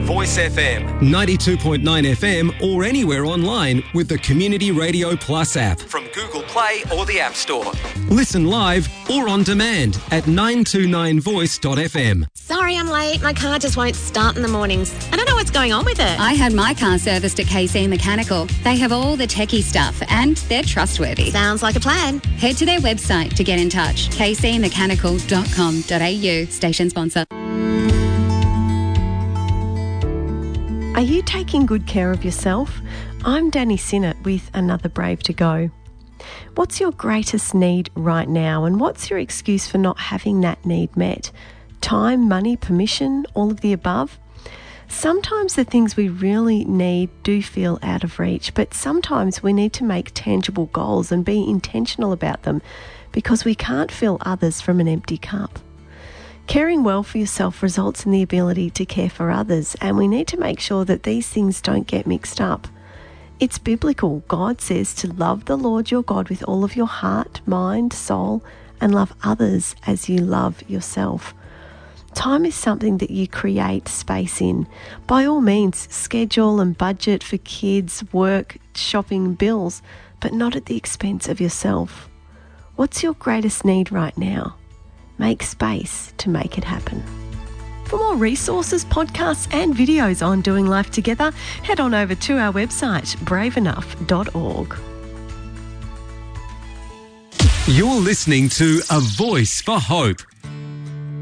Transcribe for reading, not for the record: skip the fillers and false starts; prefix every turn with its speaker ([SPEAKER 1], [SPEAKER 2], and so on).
[SPEAKER 1] Voice FM.
[SPEAKER 2] 92.9 FM or anywhere online with the Community Radio Plus app.
[SPEAKER 1] From Google Play or the App Store.
[SPEAKER 2] Listen live or on demand at 929voice.fm.
[SPEAKER 3] Sorry I'm late. My car just won't start in the mornings. I don't know what's going on with it.
[SPEAKER 4] I had my car serviced at KC Mechanical. They have all the techie stuff and they're trustworthy.
[SPEAKER 3] Sounds like a plan.
[SPEAKER 4] Head to their website to get in touch. kcmechanical.com.au. Station sponsor.
[SPEAKER 5] Are you taking good care of yourself? I'm Danny Sinnott with Another Brave to Go. What's your greatest need right now, and what's your excuse for not having that need met? Time, money, permission, all of the above? Sometimes the things we really need do feel out of reach, but sometimes we need to make tangible goals and be intentional about them because we can't fill others from an empty cup. Caring well for yourself results in the ability to care for others, and we need to make sure that these things don't get mixed up. It's biblical. God says to love the Lord your God with all of your heart, mind, soul, and love others as you love yourself. Time is something that you create space in. By all means, schedule and budget for kids, work, shopping, bills, but not at the expense of yourself. What's your greatest need right now? Make space to make it happen. For more resources, podcasts and videos on doing life together, head on over to our website, braveenough.org.
[SPEAKER 2] You're listening to A Voice for Hope